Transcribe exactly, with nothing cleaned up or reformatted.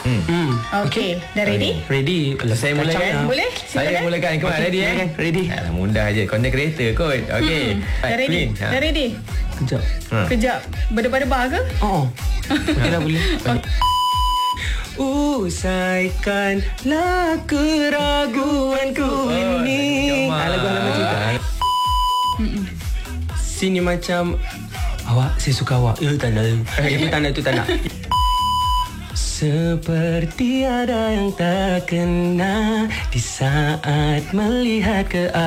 Hmm. Hmm. Okey, dah ready? Ready. Kalau saya mulakan. Boleh? Saya Silakan. mulakan. Kau Okey, ready eh? silakan. Ready. Alah, mudah je. Content creator kot. Okey. Hmm. Dah ready? Queen. Ha. Dah ready? Kejap. Ha. Kejap. Berdebar-debar ke? Oh. Okey dah boleh. Usaikanlah keraguanku ini. Jom, Ah, lagu halaman cinta. Sini macam awak, saya suka awak. Ya, tak nak. Itu tak nak, itu tak nak. Seperti ada yang tak kena di saat melihat ke